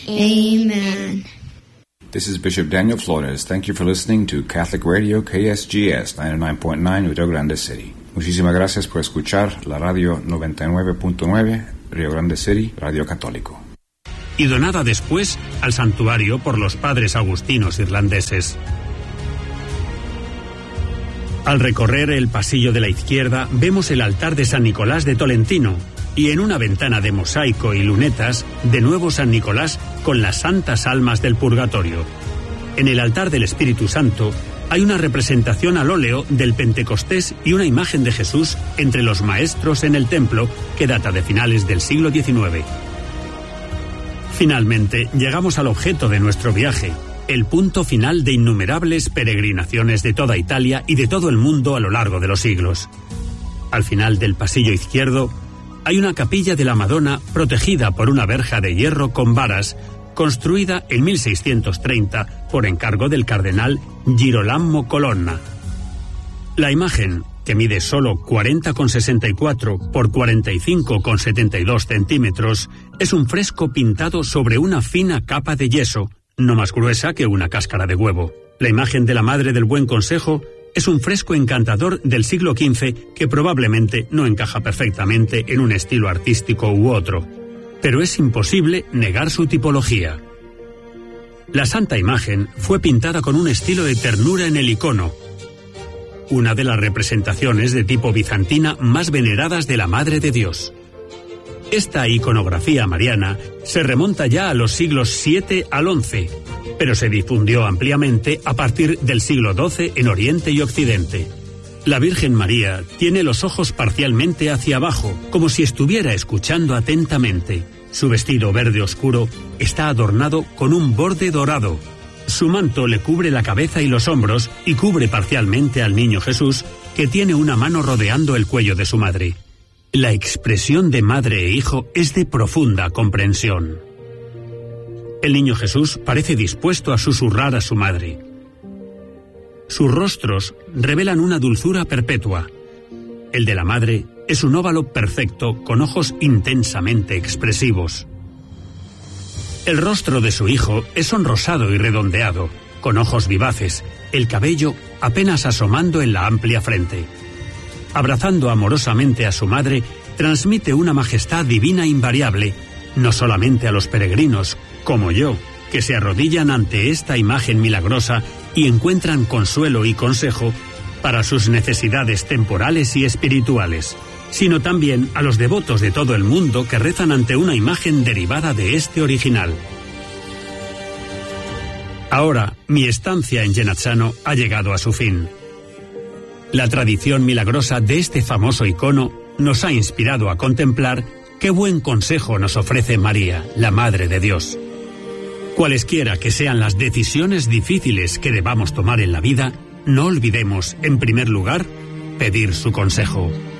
Amen. This is Bishop Daniel Flores. Thank you for listening to Catholic Radio KSGS 99.9 Rio Grande City. Muchísimas gracias por escuchar la radio 99.9 Rio Grande City, Radio Católico. Y donada después al santuario por los padres agustinos irlandeses. Al recorrer el pasillo de la izquierda vemos el altar de San Nicolás de Tolentino y en una ventana de mosaico y lunetas, de nuevo San Nicolás con las santas almas del purgatorio. En el altar del Espíritu Santo hay una representación al óleo del Pentecostés y una imagen de Jesús entre los maestros en el templo que data de finales del siglo XIX. Finalmente, llegamos al objeto de nuestro viaje, el punto final de innumerables peregrinaciones de toda Italia y de todo el mundo a lo largo de los siglos. Al final del pasillo izquierdo hay una capilla de la Madonna protegida por una verja de hierro con varas, construida en 1630 por encargo del cardenal Girolamo Colonna. La imagen, que mide solo 40,64 por 45,72 centímetros, es un fresco pintado sobre una fina capa de yeso, no más gruesa que una cáscara de huevo. La imagen de la Madre del Buen Consejo es un fresco encantador del siglo XV que probablemente no encaja perfectamente en un estilo artístico u otro, pero es imposible negar su tipología. La Santa Imagen fue pintada con un estilo de ternura en el icono, una de las representaciones de tipo bizantina más veneradas de la Madre de Dios. Esta iconografía mariana se remonta ya a los siglos VII al XI, pero se difundió ampliamente a partir del siglo XII en Oriente y Occidente. La Virgen María tiene los ojos parcialmente hacia abajo, como si estuviera escuchando atentamente. Su vestido verde oscuro está adornado con un borde dorado. Su manto le cubre la cabeza y los hombros y cubre parcialmente al niño Jesús, que tiene una mano rodeando el cuello de su madre. La expresión de madre e hijo es de profunda comprensión. El niño Jesús parece dispuesto a susurrar a su madre. Sus rostros revelan una dulzura perpetua. El de la madre es un óvalo perfecto con ojos intensamente expresivos. El rostro de su hijo es sonrosado y redondeado, con ojos vivaces, el cabello apenas asomando en la amplia frente. Abrazando amorosamente a su madre, transmite una majestad divina invariable, no solamente a los peregrinos, como yo, que se arrodillan ante esta imagen milagrosa y encuentran consuelo y consejo para sus necesidades temporales y espirituales, sino también a los devotos de todo el mundo que rezan ante una imagen derivada de este original. Ahora, mi estancia en Genazzano ha llegado a su fin. La tradición milagrosa de este famoso icono nos ha inspirado a contemplar qué buen consejo nos ofrece María, la Madre de Dios. Cualesquiera que sean las decisiones difíciles que debamos tomar en la vida, no olvidemos, en primer lugar, pedir su consejo.